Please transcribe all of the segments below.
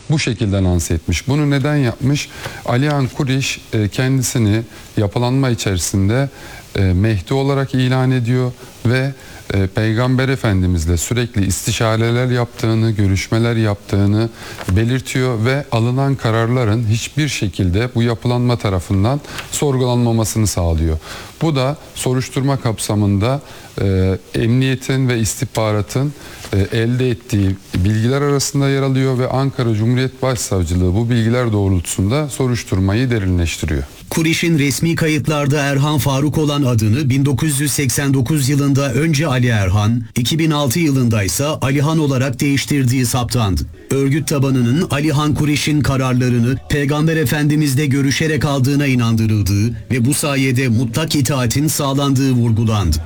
bu şekilde lanse etmiş. Bunu neden yapmış? Alihan Kuriş kendisini yapılanma içerisinde Mehdi olarak ilan ediyor ve Peygamber Efendimizle sürekli istişareler yaptığını, görüşmeler yaptığını belirtiyor ve alınan kararların hiçbir şekilde bu yapılanma tarafından sorgulanmamasını sağlıyor. Bu da soruşturma kapsamında emniyetin ve istihbaratın elde ettiği bilgiler arasında yer alıyor ve Ankara Cumhuriyet Başsavcılığı bu bilgiler doğrultusunda soruşturmayı derinleştiriyor. Kuriş'in resmi kayıtlarda Erhan Faruk olan adını 1989 yılında önce Ali Erhan, 2006 yılında ise Alihan olarak değiştirdiği saptandı. Örgüt tabanının Alihan Kuriş'in kararlarını Peygamber Efendimiz'le görüşerek aldığına inandırıldığı ve bu sayede mutlak itaatin sağlandığı vurgulandı.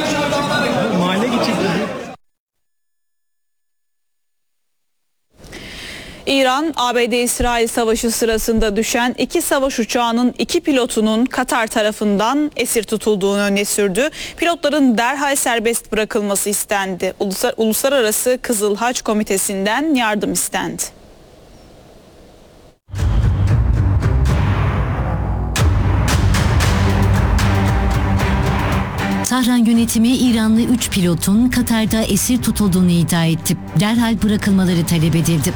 İran-ABD-İsrail savaşı sırasında düşen 2 savaş uçağının 2 pilotunun Katar tarafından esir tutulduğunu öne sürdü. Pilotların derhal serbest bırakılması istendi. Uluslararası Kızıl Haç Komitesi'nden yardım istendi. Tahran yönetimi İranlı 3 pilotun Katar'da esir tutulduğunu iddia etti. Derhal bırakılmaları talep edildi.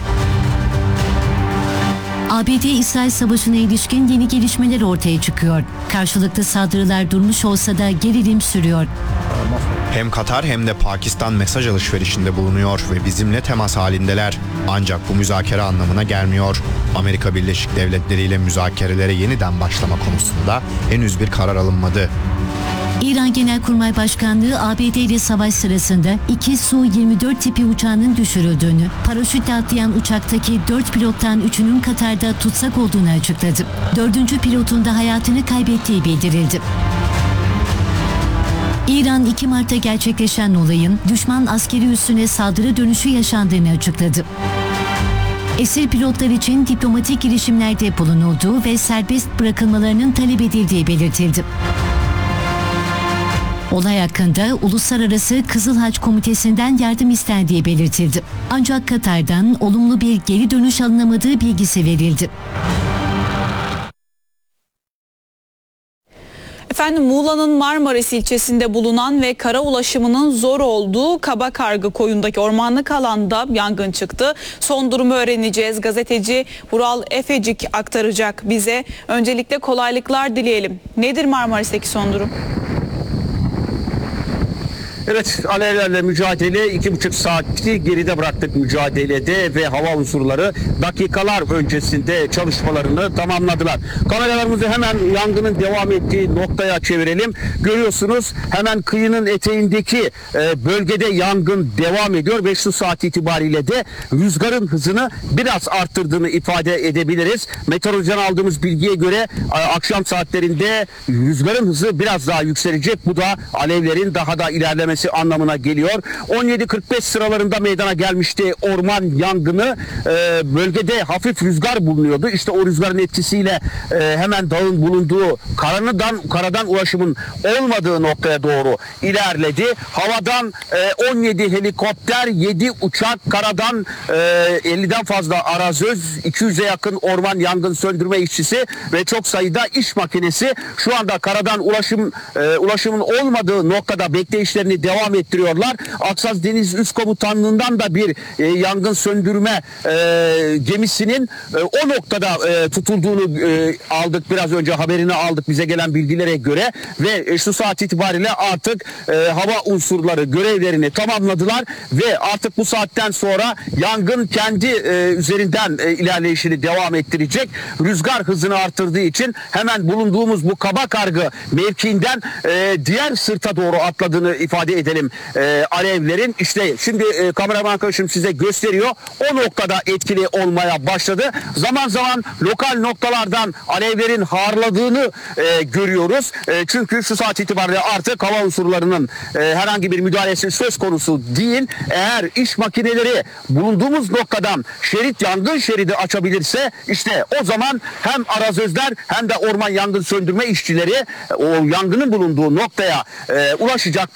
ABD-İsrail savaşına ilişkin yeni gelişmeler ortaya çıkıyor. Karşılıklı saldırılar durmuş olsa da gerilim sürüyor. Hem Katar hem de Pakistan mesaj alışverişinde bulunuyor ve bizimle temas halindeler. Ancak bu müzakere anlamına gelmiyor. Amerika Birleşik Devletleri ile müzakerelere yeniden başlama konusunda henüz bir karar alınmadı. İran Genelkurmay Başkanlığı ABD ile savaş sırasında 2 Su-24 tipi uçağının düşürüldüğünü, paraşütle atlayan uçaktaki 4 pilottan 3'ünün Katar'da tutsak olduğunu açıkladı. 4. pilotun da hayatını kaybettiği bildirildi. İran 2 Mart'ta gerçekleşen olayın düşman askeri üssüne saldırı dönüşü yaşandığını açıkladı. Esir pilotlar için diplomatik girişimlerde bulunulduğu ve serbest bırakılmalarının talep edildiği belirtildi. Olay hakkında Uluslararası Kızıl Haç Komitesi'nden yardım istendiği belirtildi. Ancak Katar'dan olumlu bir geri dönüş alınamadığı bilgisi verildi. Muğla'nın Marmaris ilçesinde bulunan ve kara ulaşımının zor olduğu Kabakargı koyundaki ormanlık alanda yangın çıktı. Son durumu öğreneceğiz. Gazeteci Vural Efecik aktaracak bize. Öncelikle kolaylıklar dileyelim. Nedir Marmaris'teki son durum? Evet, alevlerle mücadele 2,5 saati geride bıraktık mücadelede ve hava unsurları dakikalar öncesinde çalışmalarını tamamladılar. Kameralarımızı hemen yangının devam ettiği noktaya çevirelim. Görüyorsunuz hemen kıyının eteğindeki bölgede yangın devam ediyor ve şu saat itibariyle de rüzgarın hızını biraz arttırdığını ifade edebiliriz. Meteorolojiden aldığımız bilgiye göre akşam saatlerinde rüzgarın hızı biraz daha yükselecek. Bu da alevlerin daha da ilerlemesi anlamına geliyor. 17.45 sıralarında meydana gelmişti orman yangını. Bölgede hafif rüzgar bulunuyordu. İşte o rüzgarın etkisiyle hemen dağın bulunduğu karadan ulaşımın olmadığı noktaya doğru ilerledi. Havadan 17 helikopter, 7 uçak, karadan 50'den fazla arazöz, 200'e yakın orman yangın söndürme işçisi ve çok sayıda iş makinesi şu anda karadan ulaşımın olmadığı noktada bekleyişlerini devam ettiriyorlar. Aksaz Deniz Üst Komutanlığı'ndan da bir yangın söndürme gemisinin o noktada tutulduğunu aldık. Biraz önce haberini aldık bize gelen bilgilere göre ve şu saat itibariyle artık hava unsurları görevlerini tamamladılar ve artık bu saatten sonra yangın kendi üzerinden ilerleyişini devam ettirecek. Rüzgar hızını artırdığı için hemen bulunduğumuz bu Kabakargı mevkiinden diğer sırta doğru atladığını ifade edelim alevlerin. İşte şimdi kameraman arkadaşım size gösteriyor. O noktada etkili olmaya başladı. Zaman zaman lokal noktalardan alevlerin harladığını görüyoruz. Çünkü şu saat itibariyle artık hava unsurlarının herhangi bir müdahalesi söz konusu değil. Eğer iş makineleri bulunduğumuz noktadan yangın şeridi açabilirse işte o zaman hem arazözler hem de orman yangın söndürme işçileri o yangının bulunduğu noktaya ulaşacaklar ve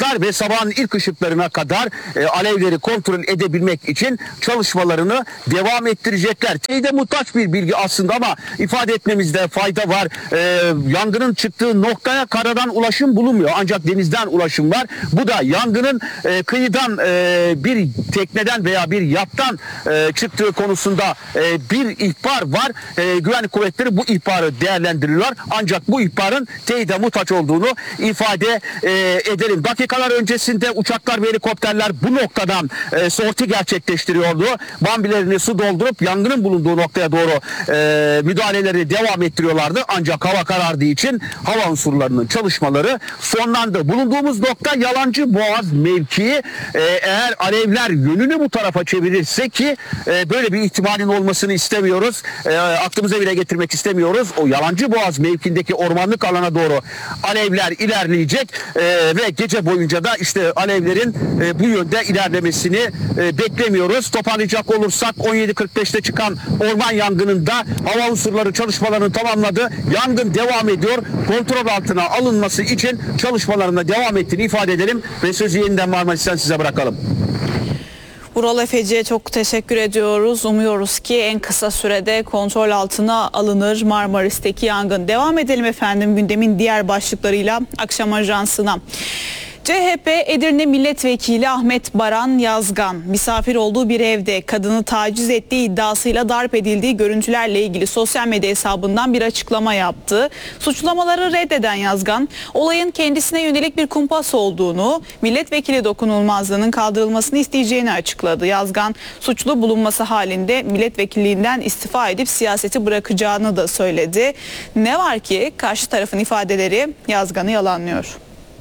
sabahın ilk ışıklarına kadar alevleri kontrol edebilmek için çalışmalarını devam ettirecekler. Teyide muhtaç bir bilgi aslında ama ifade etmemizde fayda var. Yangının çıktığı noktaya karadan ulaşım bulunmuyor ancak denizden ulaşım var. Bu da yangının kıyıdan bir tekneden veya bir yattan çıktığı konusunda bir ihbar var. Güvenlik kuvvetleri bu ihbarı değerlendiriyorlar. Ancak bu ihbarın teyide muhtaç olduğunu ifade edelim. Dakikalar öncesinde uçaklar ve helikopterler bu noktadan sorti gerçekleştiriyordu. Bambilerini su doldurup yangının bulunduğu noktaya doğru müdahaleleri devam ettiriyorlardı. Ancak hava karardığı için hava unsurlarının çalışmaları sonlandı. Bulunduğumuz nokta Yalancıboğaz mevkii. Eğer alevler yönünü bu tarafa çevirirse ki böyle bir ihtimalin olmasını istemiyoruz. Aklımıza bile getirmek istemiyoruz. O Yalancıboğaz mevkindeki ormanlık alana doğru alevler ilerleyecek ve gece boyunca da işte alevlerin bu yönde ilerlemesini beklemiyoruz. Toparlayacak olursak 17.45'te çıkan orman yangınında hava unsurları çalışmalarını tamamladı. Yangın devam ediyor. Kontrol altına alınması için çalışmalarına devam ettiğini ifade edelim ve sözü yeniden Marmaris'ten size bırakalım. Vural Efeci'ye çok teşekkür ediyoruz. Umuyoruz ki en kısa sürede kontrol altına alınır Marmaris'teki yangın. Devam edelim efendim gündemin diğer başlıklarıyla akşam ajansına. CHP Edirne Milletvekili Ahmet Baran Yazgan misafir olduğu bir evde kadını taciz ettiği iddiasıyla darp edildiği görüntülerle ilgili sosyal medya hesabından bir açıklama yaptı. Suçlamaları reddeden Yazgan, olayın kendisine yönelik bir kumpas olduğunu, milletvekili dokunulmazlığının kaldırılmasını isteyeceğini açıkladı. Yazgan, suçlu bulunması halinde milletvekilliğinden istifa edip siyaseti bırakacağını da söyledi. Ne var ki karşı tarafın ifadeleri Yazgan'ı yalanlıyor.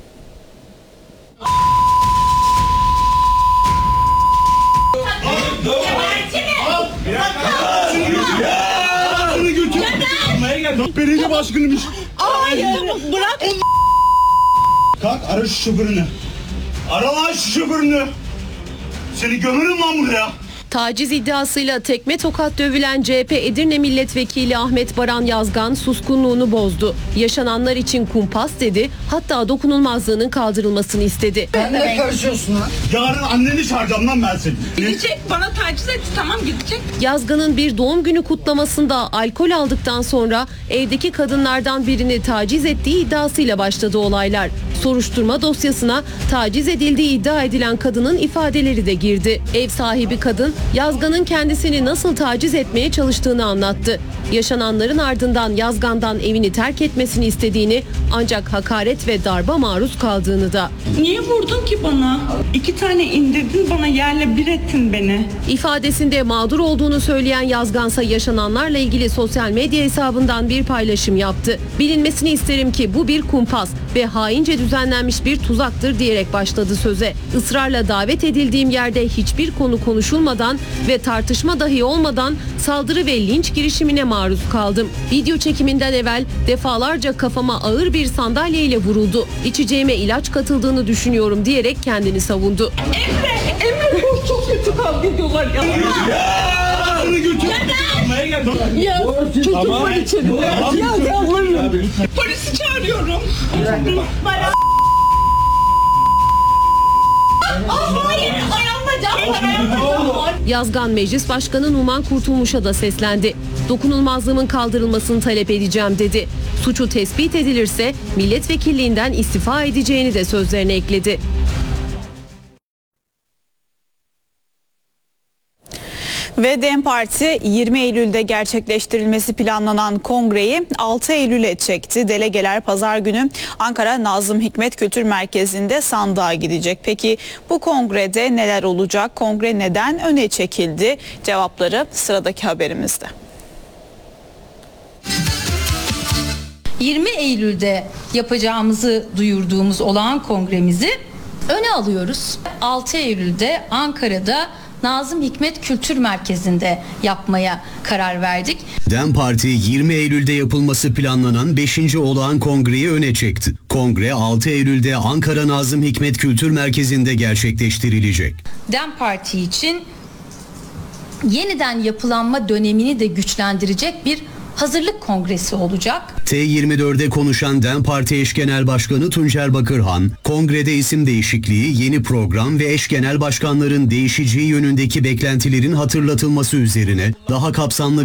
Belediye başkanıymış. Hayır, bırak. Kalk ara şu şoförünü. Ara lan şu şoförünü. Seni gömürüm lan buraya. Taciz iddiasıyla tekme tokat dövülen CHP Edirne Milletvekili Ahmet Baran Yazgan suskunluğunu bozdu. Yaşananlar için kumpas dedi, hatta dokunulmazlığının kaldırılmasını istedi. Ben ne karışıyorsun lan? Yarın anneni çağıracağım lan ben seni. Gidecek, bana taciz etti, tamam gidecek. Yazgan'ın bir doğum günü kutlamasında alkol aldıktan sonra evdeki kadınlardan birini taciz ettiği iddiasıyla başladı olaylar. Soruşturma dosyasına taciz edildiği iddia edilen kadının ifadeleri de girdi. Ev sahibi kadın Yazgan'ın kendisini nasıl taciz etmeye çalıştığını anlattı. Yaşananların ardından Yazgan'dan evini terk etmesini istediğini ancak hakaret ve darba maruz kaldığını da. Niye vurdun ki bana? 2 tane indirdin bana, yerle bir ettin beni. İfadesinde mağdur olduğunu söyleyen Yazgansa yaşananlarla ilgili sosyal medya hesabından bir paylaşım yaptı. Bilinmesini isterim ki bu bir kumpas ve haince düzenlenmiş bir tuzaktır diyerek başladı söze. Israrla davet edildiğim yerde hiçbir konu konuşulmadan ve tartışma dahi olmadan saldırı ve linç girişimine maruz kaldım. Video çekiminden evvel defalarca kafama ağır bir sandalyeyle vuruldu. İçeceğime ilaç katıldığını düşünüyorum diyerek kendini savundu. Emre çok kötü kavga ediyorlar ya. Seni götür. Ya çocuk var içeride. Ya Allah'ım. Polisi çağırıyorum. Hayır, ayağımda Yazgan Meclis Başkanı Numan Kurtulmuş'a da seslendi. Dokunulmazlığımın kaldırılmasını talep edeceğim dedi. Suçu tespit edilirse milletvekilliğinden istifa edeceğini de sözlerine ekledi. Ve DEM Parti 20 Eylül'de gerçekleştirilmesi planlanan kongreyi 6 Eylül'e çekti. Delegeler pazar günü Ankara Nazım Hikmet Kültür Merkezi'nde sandığa gidecek. Peki bu kongrede neler olacak? Kongre neden öne çekildi? Cevapları sıradaki haberimizde. 20 Eylül'de yapacağımızı duyurduğumuz olağan kongremizi öne alıyoruz. 6 Eylül'de Ankara'da Nazım Hikmet Kültür Merkezi'nde yapmaya karar verdik. DEM Parti 20 Eylül'de yapılması planlanan 5. olağan kongreyi öne çekti. Kongre 6 Eylül'de Ankara Nazım Hikmet Kültür Merkezi'nde gerçekleştirilecek. DEM Parti için yeniden yapılanma dönemini de güçlendirecek bir hazırlık kongresi olacak. T24'de konuşan DEM Parti eş genel başkanı Tuncer Bakırhan, kongrede isim değişikliği, yeni program ve eş genel başkanların değişeceği yönündeki beklentilerin hatırlatılması üzerine daha kapsamlı